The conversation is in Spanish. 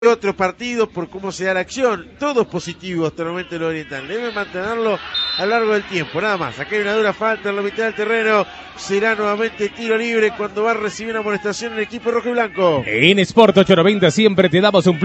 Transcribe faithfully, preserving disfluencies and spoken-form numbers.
otros partidos por cómo se da la acción, todos positivos hasta el momento del Oriental, debe mantenerlo a lo largo del tiempo, nada más. Acá hay una dura falta en la mitad del terreno, será nuevamente tiro libre cuando va a recibir una amonestación el equipo rojo y blanco. En Sport ochocientos noventa siempre te damos un